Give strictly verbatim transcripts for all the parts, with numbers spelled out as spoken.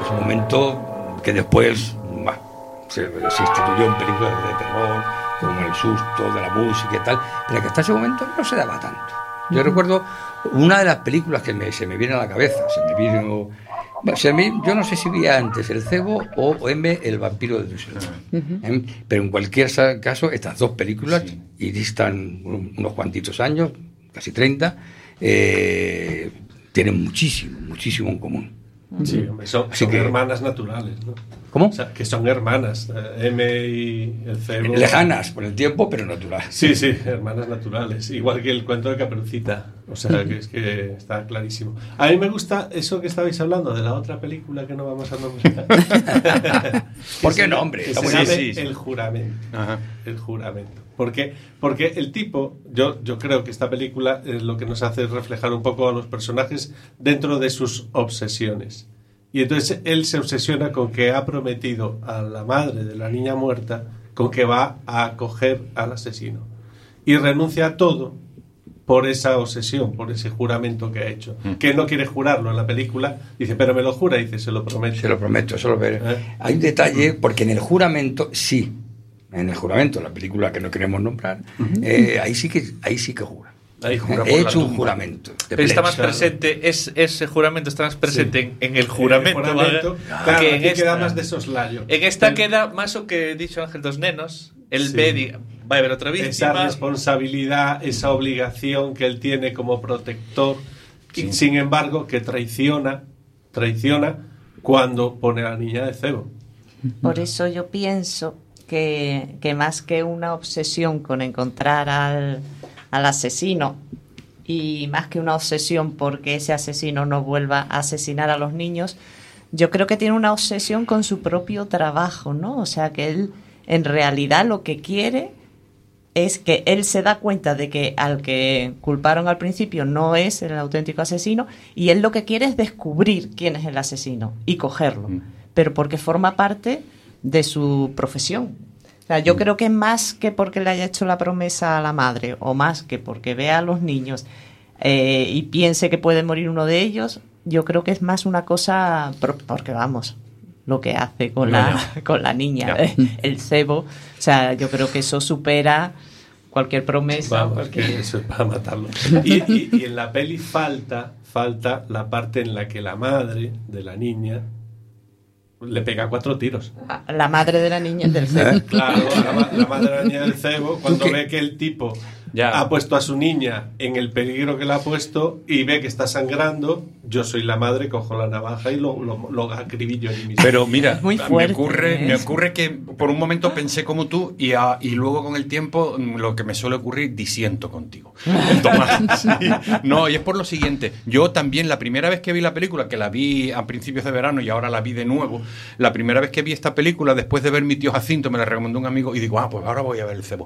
Es un momento que después bah, se, se instituyó en películas de terror, como El susto de la música y tal, pero que hasta ese momento no se daba tanto. Yo uh-huh. recuerdo una de las películas que me, se me viene a la cabeza, se me vino... O sea, a mí, yo no sé si vi antes El cebo o M, El vampiro de Düsseldorf. Uh-huh. ¿Eh? Pero en cualquier caso, estas dos películas, sí. y distan unos cuantitos años, casi treinta, eh, tienen muchísimo, muchísimo en común. Sí, hombre, son, son que, hermanas naturales, ¿no? ¿Cómo? O sea, que son hermanas, eh, M y el cebo. Lejanas por el tiempo, pero naturales. Sí, sí, hermanas naturales. Igual que el cuento de Caperucita. O sea, que es que está clarísimo. A mí me gusta eso que estabais hablando de la otra película que no vamos a nombrar. ¿Por qué no, hombre? Que se llama sí, sí. El juramento. Ajá. El juramento. Porque, porque el tipo, yo, yo creo que esta película es lo que nos hace reflejar un poco a los personajes dentro de sus obsesiones. Y entonces él se obsesiona con que ha prometido a la madre de la niña muerta con que va a acoger al asesino. Y renuncia a todo por esa obsesión, por ese juramento que ha hecho. Mm. Que él no quiere jurarlo en la película, dice, pero me lo jura, y dice, se lo prometo. Se lo prometo, eso lo veré. ¿Eh? Hay un detalle, porque en el juramento, sí, en el juramento, la película que no queremos nombrar, uh-huh. eh, ahí sí que ahí sí que jura. Ahí jura He hecho un juramento. Pero está más presente, es, ese juramento está más presente sí. en, en el juramento. En el juramento ¿vale? Claro, que en esta, queda más de soslayo. En esta el, queda más o que he dicho Ángel dos nenos, él sí. ve, diga, va a haber otra víctima. Esa responsabilidad, esa obligación que él tiene como protector, sí. y, sin embargo, que traiciona, traiciona cuando pone a la niña de cebo. Por eso yo pienso que, que más que una obsesión con encontrar al, al asesino, y más que una obsesión porque ese asesino no vuelva a asesinar a los niños, yo creo que tiene una obsesión con su propio trabajo, ¿no? O sea, que él en realidad lo que quiere es que él se da cuenta de que al que culparon al principio no es el auténtico asesino, y él lo que quiere es descubrir quién es el asesino y cogerlo, mm. pero porque forma parte de su profesión. O sea, yo mm. creo que más que porque le haya hecho la promesa a la madre, o más que porque vea a los niños eh, y piense que puede morir uno de ellos, yo creo que es más una cosa, porque vamos, lo que hace con, no, la, no. con la niña, eh, el cebo, o sea, yo creo que eso supera cualquier promesa. Vamos, porque... que eso es para matarlo. Y, y, y en la peli falta, falta la parte en la que la madre de la niña le pega cuatro tiros. La madre de la niña del cebo. ¿Eh? Claro, la, la madre de la niña del cebo, cuando ve que el tipo ya ha puesto a su niña en el peligro que le ha puesto y ve que está sangrando, yo soy la madre, cojo la navaja y lo, lo, lo acribillo en mí mismo. Pero mira, muy fuerte, me, ocurre, ¿eh? me ocurre que por un momento pensé como tú y, a, y luego con el tiempo lo que me suele ocurrir, disiento contigo. Tomás, sí. No, y es por lo siguiente. Yo también, la primera vez que vi la película, que la vi a principios de verano y ahora la vi de nuevo, la primera vez que vi esta película, después de ver Mi tío Jacinto, me la recomendó un amigo y digo, ah, pues ahora voy a ver el cebo.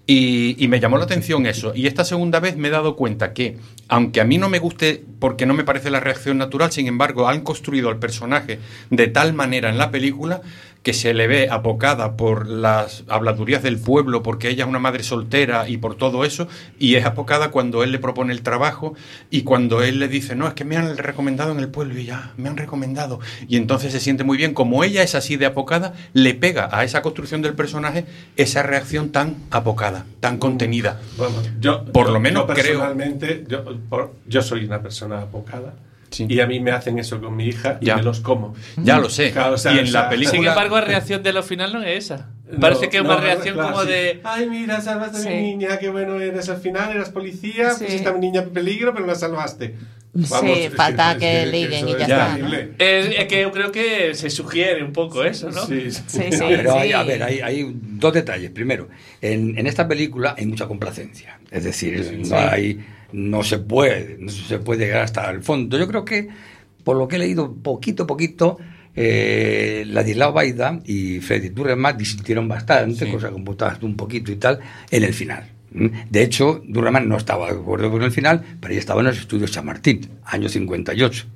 Y, y me llamó la atención eso. Y esta segunda vez me he dado cuenta que, aunque a mí no me guste porque no me parece la reacción natural, sin embargo, han construido al personaje de tal manera en la película que se le ve apocada por las habladurías del pueblo, porque ella es una madre soltera y por todo eso, y es apocada cuando él le propone el trabajo y cuando él le dice, no, es que me han recomendado en el pueblo, y ya, me han recomendado, y entonces se siente muy bien. Como ella es así de apocada, le pega a esa construcción del personaje esa reacción tan apocada, tan contenida. Bueno, yo, por yo, lo menos yo creo... personalmente, yo, por, yo soy una persona apocada. Sí. Y a mí me hacen eso con mi hija y ya. me los como. Ya lo sé. Claro, o sea, y en o sea, la película... Sin embargo, la reacción de lo final no es esa. Parece no, que es una no, reacción claro, como sí. de... Ay, mira, salvaste sí. a mi niña, qué bueno eres al final, eras policía, sí. pusiste a mi niña en peligro, pero la salvaste. Vamos, sí, falta es, que, que liguen y ya, ya está. ¿no? Es, es que yo creo que se sugiere un poco eso, ¿no? Sí, sí. sí, sí Pero sí. Hay, a ver, hay, hay dos detalles. Primero, en, en esta película hay mucha complacencia. Es decir, sí. no, hay, no se puede, no se puede llegar hasta el fondo. Yo creo que, por lo que he leído poquito a poquito, eh, Ladislao Baida y Freddy Durremat disintieron bastante, sí. cosa que computabas un poquito y tal, en el final. De hecho, Durremat no estaba de acuerdo con el final, pero ella estaba en los estudios Chamartín, año cincuenta y ocho.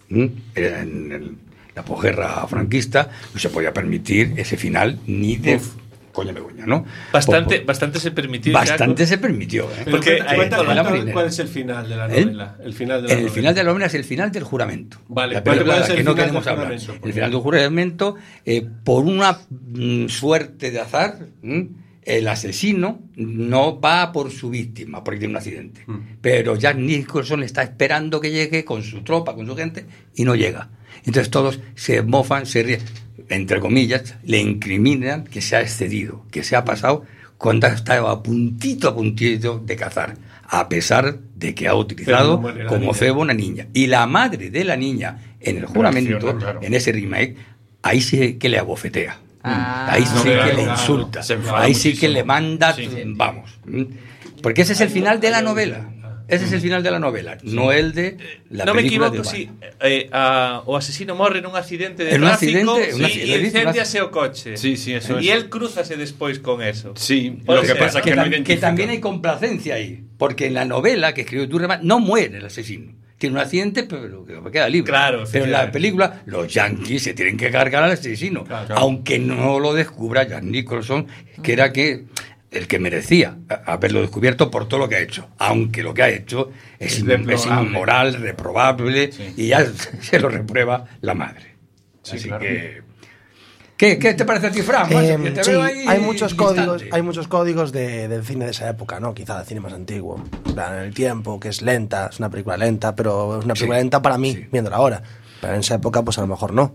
Era en el, la posguerra franquista, no se podía permitir ese final ni de, coño Begoña, ¿no? Bastante, Por- bastante se permitió. Bastante Jaco. se permitió, ¿eh? Pero Porque cuenta- ahí- cuenta- con la cuenta marinera. ¿cuál es el final de la ¿El? novela? El final de la En el novela. final de la novela es el final del juramento. Vale, la ¿cuál- película cuál de es la el que no final queremos del hablar. juramento? El final del juramento, eh, por una mm, suerte de azar, ¿m? el asesino no va por su víctima, porque tiene un accidente. Mm. Pero Jack Nicholson está esperando que llegue con su tropa, con su gente, y no llega. Entonces todos se mofan, se ríen, entre comillas, le incriminan que se ha excedido, que se ha pasado cuando estaba a puntito, a puntito de cazar, a pesar de que ha utilizado no muere la como niña. cebo una niña. Y la madre de la niña, en el juramento, Reacciona, claro. en ese remake, ahí sí que le abofetea. Ah. Ahí sí No, que claro, le claro. insulta. Se enfada Ahí sí que muchísimo. le manda, Sí. vamos. Porque ese es el final de la novela. Ese es el final de la novela, no el de la No me película equivoco, de si Batman. eh, a, o asesino morre nun accidente de En un tráfico accidente, un sí, accidente, e lo he visto, incendiase o coche. Sí, sí, eso E es. él crúzase despois con eso. Sí, Puede lo que ser. pasa es que, que no tam- que identifica. también hay complacencia ahí, porque en la novela que escribió Turreman no muere el asesino. Tiene un accidente, pero que queda libre. Claro, pero en la efectivamente. película, los yankees se tienen que cargar al asesino, Claro. aunque no lo descubra Jack Nicholson, que era que el que merecía a- haberlo descubierto por todo lo que ha hecho, aunque lo que ha hecho es, Es in- reprobable. es inmoral, reprobable, Sí. y ya se lo reprueba la madre. Sí, Así claro. que... ¿Qué, ¿Qué te parece a ti, Fran? macho? Eh, Que te sí, veo ahí hay muchos distante. códigos, hay muchos códigos de, del cine de esa época, ¿no? Quizá del cine más antiguo. En plan, el tiempo, que es lenta, es una película lenta, pero es una película Sí, lenta para mí, sí. viéndola ahora. Pero en esa época, pues a lo mejor no.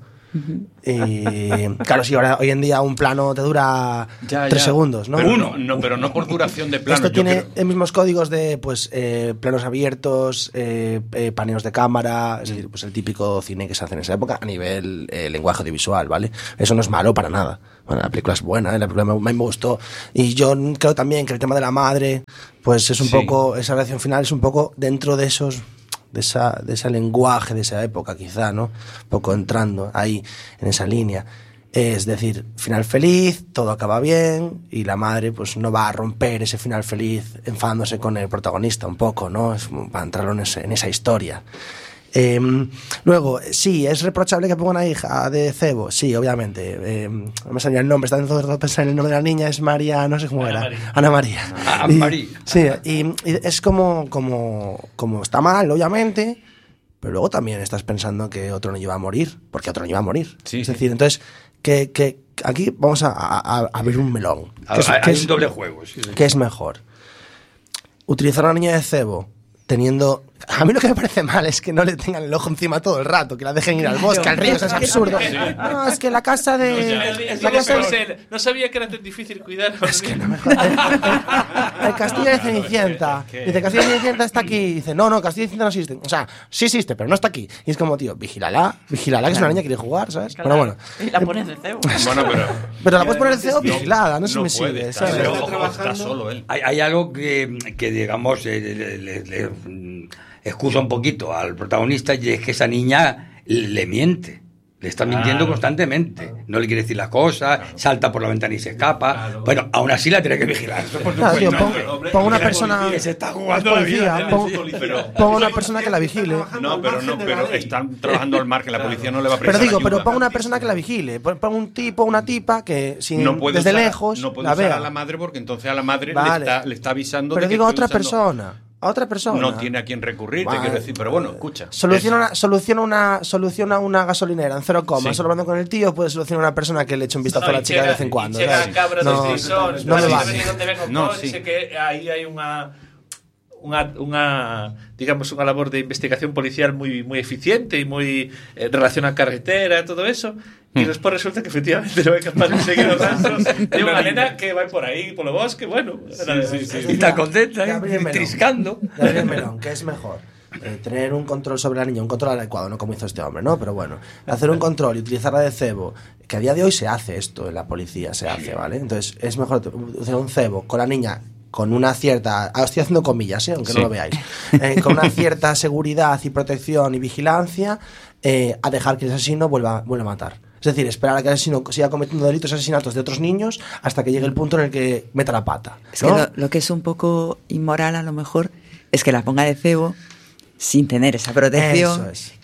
Y claro, sí, ahora hoy en día un plano te dura Ya, tres ya. segundos, ¿no? Pero Uno. No, pero no por duración de plano. Esto yo tiene creo- los mismos códigos de pues eh, planos abiertos, eh, eh, paneos de cámara, es decir, pues el típico cine que se hace en esa época a nivel eh, lenguaje audiovisual, ¿vale? Eso no es malo para nada. Bueno, la película es buena, ¿eh? La película me, me gustó. Y yo creo también que el tema de la madre, pues es un Sí. poco, esa relación final es un poco dentro de esos de esa de ese lenguaje de esa época, quizá, ¿no? Un poco entrando ahí en esa línea. Es decir, final feliz, todo acaba bien y la madre pues no va a romper ese final feliz enfadándose con el protagonista un poco, ¿no? Es como para entrar en, ese- en esa historia. Eh, luego, sí, ¿es reprochable que ponga una hija de cebo? Sí, obviamente. Eh, no me salía el nombre, está dentro de pensar en el nombre de la niña, es María, no sé cómo Ana era. María. Ana María. Ah, Ana Y- María. Sí, y, y es como, como, como está mal, obviamente, pero luego también estás pensando que otro niño va a morir, porque otro niño va a morir. Sí, es sí. decir, entonces, que, que aquí vamos a, a- a abrir un melón. ¿Qué es, Hay, qué hay es- un doble juego. Sí, sí. qué es mejor? Utilizar a una niña de cebo teniendo... A mí lo que me parece mal es que no le tengan el ojo encima todo el rato, que la dejen ir al bosque, al río, eso es absurdo. No, es que la casa de... la casa de- No sabía que era tan difícil cuidar. Es que no me jodas. El castillo de Cenicienta. Dice, el castillo de Cenicienta está aquí. Dice, no, no, el castillo de Cenicienta no existe. O sea, sí existe, pero no está aquí. Y es como, tío, vigílala, vigílala, que es una niña que quiere jugar, ¿sabes? Pero bueno. Y la pones de cebo. Bueno, pero. Pero la puedes poner el C E O No, vigilada, no se no me puede, sigue, está, ¿sabes? pero, Está ojo, trabajando. está solo él. Hay, hay algo que, que digamos, eh, le, le- le, mm, excusa un poquito al protagonista, y es que esa niña le miente. Le está mintiendo Claro. constantemente. No le quiere decir las cosas, salta por la ventana y se escapa. Claro. Bueno, aún así la tiene que vigilar. Eso por Claro, tío, supuesto. pon, pero, hombre, pon una la persona... policía Que se está es jugando la vida. policía, ¿eh? pon, Pero- pon una persona que la vigile. No, pero no, pero están trabajando al margen. La policía no le va a Pero prestar digo, ayuda. pero pon una persona que la vigile. Pon pon un tipo, una tipa que sin, no puede desde usar- lejos no puede la usar vea. a la madre porque entonces a la madre Vale. le, está, le está avisando Pero de que digo a estoy otra usando- persona. A otra persona. No tiene a quien recurrir, te Vale. quiero decir. Pero bueno, escucha. Soluciona una, soluciona una, soluciona una gasolinera en cero coma. Sí. Solo hablando con el tío, puede solucionar una persona que le eche un vistazo a la chica de vez en cuando. Llega ¿sabes? a cabra No, de Trisón, no me para vale. ver dónde vengo No, con, sí. dice que aí hai unha unha, unha digamos unha labor de investigación policial moi moi eficiente e moi eh, relación a carretera e todo eso e Hmm. despois resulta que efectivamente non é capaz de seguir os rastros de unha nena que vai por aí polo bosque, bueno, sí, sí, sí. Y está contenta, ¿eh? Gabriel Melón. Triscando. Gabriel Melón, ¿qué es mejor? Eh, tener un control sobre la niña, un control adecuado, no como hizo este hombre, ¿no? Pero bueno, hacer un control y utilizarla de cebo, que a día de hoy se hace esto en la policía, se hace, ¿vale? Entonces es mejor utilizar un cebo con la niña con una cierta, ah, estoy haciendo comillas, ¿eh? Aunque Sí. no lo veáis, eh, con una cierta seguridad y protección y vigilancia, eh, a dejar que el asesino vuelva, vuelva a matar. Es decir, esperar a que el asesino siga cometiendo delitos y asesinatos de otros niños hasta que llegue el punto en el que meta la pata. Es que ¿no? lo, lo que es un poco inmoral a lo mejor es que la ponga de cebo sin tener esa protección Eso es.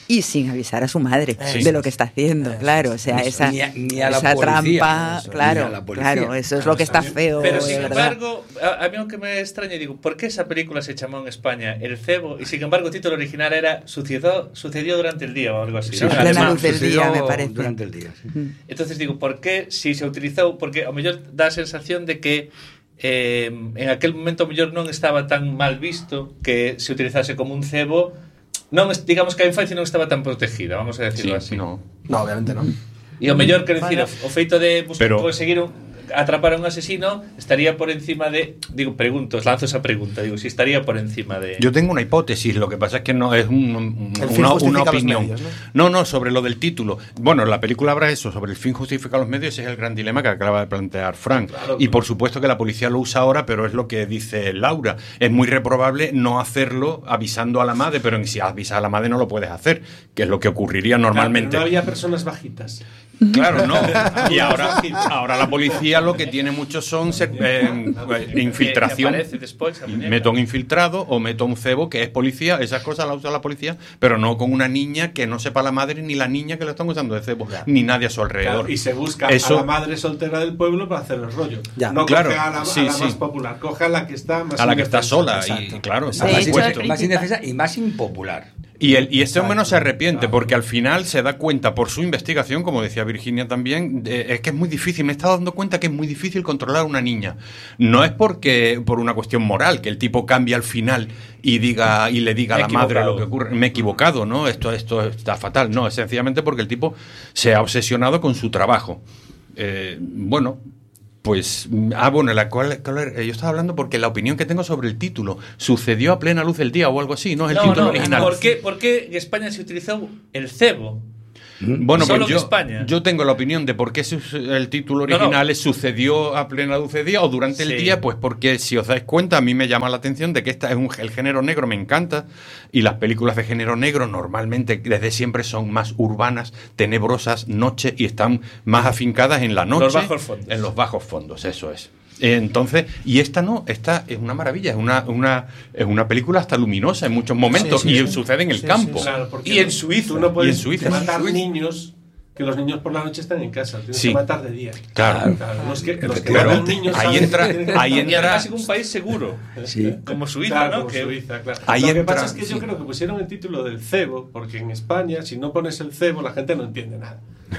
y sin avisar a su madre Sí. de lo que está haciendo, Eso, claro, o sea, eso. esa, Ni a- ni a la esa policía, trampa, eso, claro, ni a la policía. claro, eso es lo que está feo, Pero de sin verdad. embargo, a, a mí aunque me extraña, digo, ¿por qué esa película se llamó en España El Cebo? Y sin embargo, el título original era Sucedió, sucedió durante el día o algo así. Sí, ¿no? a En plena alemán. luz del Sucedió día, me parece. Durante el día, sí. Entonces digo, ¿por qué si se utilizó? Porque a lo mejor da la sensación de que eh, en aquel momento a lo mejor non estaba tan mal visto que se utilizase como un cebo. Non, digamos que a infancia non estaba tan protegida, vamos a decirlo Sí, así. no. No, obviamente no. E o mellor, quero dicir, o, o feito de pues, Pero- conseguir un, atrapar a un asesino estaría por encima de... Digo, pregunto, os lanzo esa pregunta. Digo, si estaría por encima de... Yo tengo una hipótesis, lo que pasa es que no es un- un- El fin una, justifica una los opinión. medios, ¿no? no, no, sobre lo del título. Bueno, la película habla eso, sobre el fin justifica los medios, ese es el gran dilema que acaba de plantear Frank. Claro, y claro. por supuesto que la policía lo usa ahora, pero es lo que dice Laura. Es muy reprobable no hacerlo avisando a la madre, pero en si avisas a la madre no lo puedes hacer, que es lo que ocurriría normalmente. Claro, pero no había personas bajitas. Claro, no. Y ahora, ahora la policía lo que tiene muchos son ser- eh, eh, infiltración. Que aparece despois a muñeca. Meto un infiltrado o meto un cebo que es policía, esas cosas las usa la policía, pero no con una niña que no sepa la madre ni la niña que la están usando de cebo, ni nadie a su alrededor. Claro, y se busca Eso- a la madre soltera del pueblo para hacer el rollo. Ya. No Claro, coge a la, a sí, la sí. más popular, coge a la que está más a la que está indefensa. sola Exacto. y claro, De por hecho, supuesto. el Más principal- indefensa y más impopular. Y, el, y este hombre no se arrepiente porque al final se da cuenta por su investigación, como decía Virginia también, de- es que es muy difícil, me he estado dando cuenta que es muy difícil controlar a una niña. No es porque por una cuestión moral, que el tipo cambie al final y diga y le diga a Me la he madre lo equivocado. que ocurre, me he equivocado, ¿no? Esto, esto está fatal. No, es sencillamente porque el tipo se ha obsesionado con su trabajo. Eh, bueno... Pues, ah, bueno, la cual, cuál era? yo estaba hablando porque la opinión que tengo sobre el título, sucedió a plena luz del día o algo así, ¿no? Es el No, título no, original. ¿por qué, ¿por qué en España se utilizó el cebo? Bueno, Solo pues en yo, España. yo tengo la opinión de por qué su- el título No, original no. es sucedió a plena luz del día o durante el Sí. día, pues porque si os dais cuenta, a mí me llama la atención de que esta es un, el género negro me encanta y las películas de género negro normalmente desde siempre son más urbanas, tenebrosas, noche y están más afincadas en la noche. Los bajos fondos. En los bajos fondos, eso es. Entonces, y esta no, esta es una maravilla, es una, una, es una película hasta luminosa en muchos momentos Sí, sí, y sí. sucede en el Sí, campo. sí, Claro, porque Y en tú- Suiza. Tú no puedes Y en Suiza. matar En Suiza. niños, que los niños por la noche están en casa. Tienes Sí. que matar de día. Claro. Claro, los que, los que Pero matan niños ahí saben entra- que tienen que ahí matar. Y entra- además en un país seguro. Sí. Como Suiza, Claro, ¿no? como Que- Suiza, claro. Ahí Lo que entra- pasa es que yo sí. creo que pusieron el título del cebo, porque en España, si no pones el cebo, la gente no entiende nada.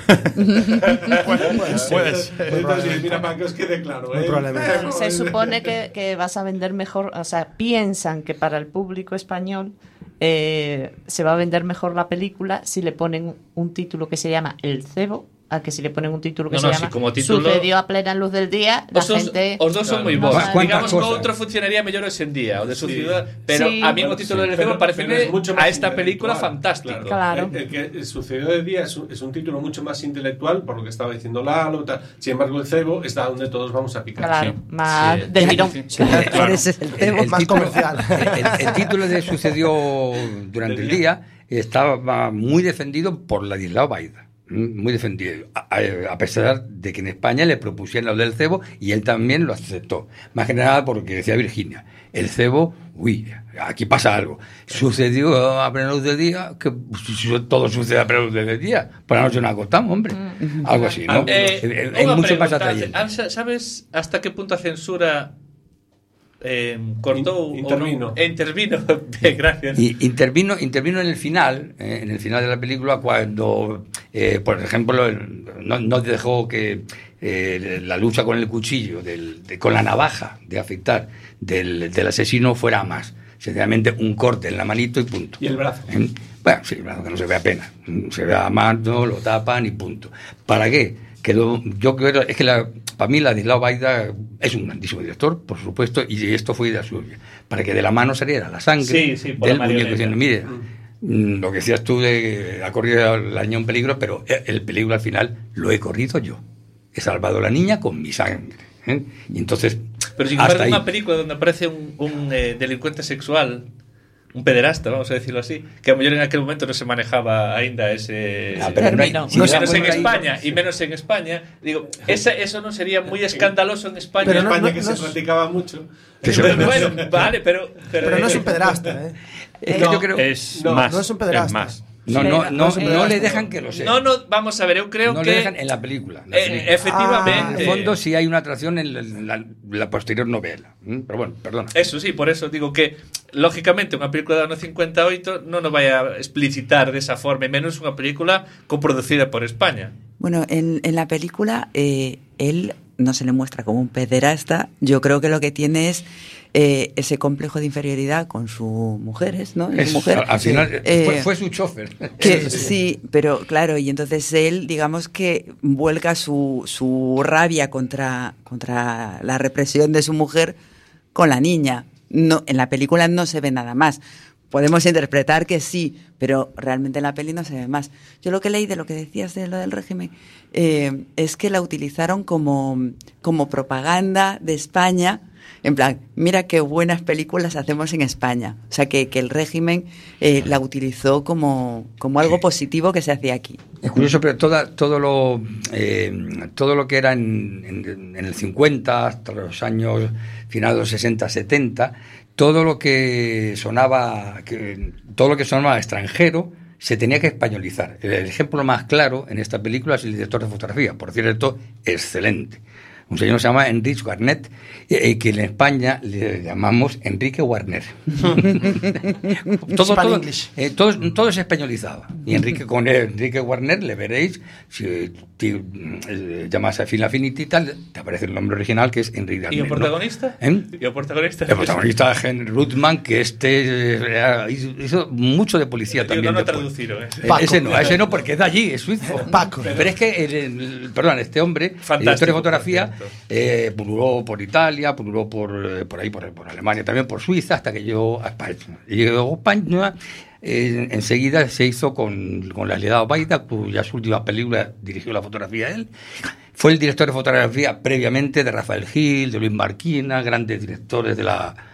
Puede Entonces, ser. entonces, mira, para que os quede claro. Muy ¿eh? probablemente. Se supone que, que vas a vender mejor, o sea, piensan que para el público español eh, se va a vender mejor la película si le ponen un título que se llama El Cebo, a que si le ponen un título que No, se no, llama sí, como título- Sucedió a plena luz del día, la Os dos, gente... os dos son moi no bons. sabe. Digamos que cosas? outro funcionaría mellor hoxe en día, o de su Sí. ciudad, pero Sí. a mí o Sí. título del Pero- cebo parece pero es mucho más a esta película intelectual, fantástico. Claro. El, el que sucedió de día es un, es un título mucho más intelectual, por lo que estaba diciendo Lalo. Tal. Sin embargo, el cebo está donde todos vamos a picar. Claro, Sí. más Sí. del tirón. Sí, sí. Claro, ese es el tema. Más título, comercial. El, el título de Sucedió durante el día estaba muy defendido por Ladislao Baida. Muy defendido, a, a- a pesar de que en España le propusieron lo del cebo y él también lo aceptó. Más que nada porque decía Virginia, el cebo, uy, aquí pasa algo. Sucedió a plena luz del día, que si todo sucede a plena luz del día, por la noche nos acostamos, hombre. Algo así, ¿no? Eh, Eh, eh, es unha mucho más pregunta, atrayente. Ansa, ¿sabes hasta qué punto a censura eh, cortó In- o intervino. no? Eh, intervino. Bien, gracias. Y intervino, intervino en el final, eh, en el final de la película, cuando, eh, por ejemplo, el- no, no dejó que eh, la lucha con el cuchillo, del, de- con la navaja de afeitar del, del asesino fuera a más. Sencillamente un corte en la manito y punto. Y el brazo. ¿Eh? Bueno, sí, el brazo que no se ve apenas. Se ve a mano, lo tapan y punto. ¿Para qué? Quedó, yo creo, es que la, para mí Ladislao Baida es un grandísimo director, por supuesto, y esto fue idea suya. Para que de la mano saliera la sangre Sí, sí, por del la muñeco marioneta. diciendo, mire, mm, lo que decías tú de ha corrido el año un peligro, pero el peligro al final lo he corrido yo. He salvado a la niña con mi sangre. ¿eh? Y entonces, Pero sin hasta embargo, ahí. una película donde aparece un, un eh, delincuente sexual, un pederasta, vamos a decirlo así, que a lo mejor en aquel momento no se manejaba ainda ese... Ah, pero no hay- Término. si no te das menos en cuenta ahí- España, y menos en España. Digo, esa, eso no sería muy escandaloso en España. En Pero no- España, no- que no se es- practicaba mucho. Que se- Bueno, vale, pero... Pero no es un pederasta, ¿eh? Es que No, yo creo, Es No, más. no es un pederasta. es más. No, Sí, no, no, no, no eh, le dejan que lo sea. No, no, vamos a ver, eu creo no que le dejan en la película. En la eh, película. efectivamente. En el fondo sí hay una atracción en la, en la- la posterior novela. ¿Mm? Pero bueno, perdona. Eso sí, por eso digo que lógicamente unha película do ano cincuenta e oito non o vai a explicitar desa forma, e menos unha película coproducida por España. Bueno, en, en la película eh, él no se le muestra como un pederasta. Yo creo que lo que tiene es eh, ese complejo de inferioridad con sus mujeres, ¿no? Es- Su mujer. al, al final Eh, fue, fue su chofer. Que, sí, pero claro, y entonces él, digamos que vuelca su, su rabia contra, contra la represión de su mujer con la niña. No, en la película no se ve nada más. Podemos interpretar que sí, pero realmente en la peli no se ve más. Yo lo que leí de lo que decías de lo del régimen eh, es que la utilizaron como, como propaganda de España. En plan, mira qué buenas películas hacemos en España. O sea, que, que el régimen eh, la utilizó como, como algo positivo que se hacía aquí. Es curioso, pero toda, todo lo eh, todo lo que era en, en, en el cincuenta, hasta los años finales de los sesenta, setenta, todo lo que sonaba, que, todo lo que sonaba extranjero se tenía que españolizar. El, el ejemplo más claro en esta película es el director de fotografía, por cierto, excelente. Un señor que se llama Enrique Warnet, eh, que en España le llamamos Enrique Warner. todo, todo, eh, todo, todo es españolizado. Y Enrique con Enrique Warner le veréis, si te eh, llamas a Film Affinity y tal, te aparece el nombre original que es Enrique Warner. ¿Y el protagonista? ¿No? ¿Eh? ¿Y el protagonista? El protagonista es Henry Ruttman, que este eh, hizo, hizo mucho de policía Digo, también. no lo después. traduciron, ¿eh? Eh, ese no, ese no, porque es de allí, es suizo. Paco. Pero es que, el, el- perdón, este hombre, Fantástico, director de fotografía, por cierto. eh, pululó por Italia, pululó por, eh, por ahí, por, por Alemania, también por Suiza, hasta que llegó a España. Y llegó a España, eh, enseguida se hizo con, con la Lealtad Baita, cuyas últimas películas dirigió la fotografía él. Fue el director de fotografía previamente de Rafael Gil, de Luis Marquina, grandes directores de la